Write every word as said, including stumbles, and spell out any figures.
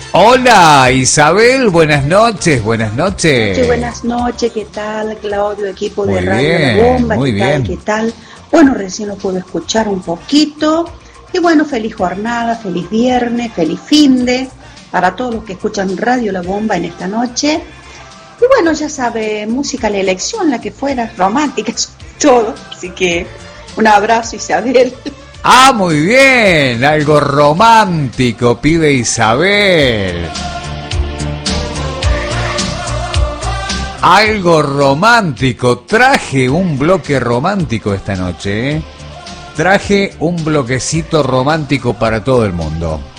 Hola Isabel, buenas noches, buenas noches. Sí, buenas noches, ¿qué tal? Claudio, equipo Muy de Radio bien, La Bomba, muy ¿qué bien. tal? ¿Qué tal? Bueno, recién lo puedo escuchar un poquito. Y bueno, feliz jornada, feliz viernes, feliz finde para todos los que escuchan Radio La Bomba en esta noche. Y bueno, ya sabe, música a la elección, la que fuera, romántica, todo. Así que un abrazo, Isabel. Ah, muy bien, algo romántico pide Isabel. Algo romántico, traje un bloque romántico esta noche, ¿eh? Traje un bloquecito romántico para todo el mundo.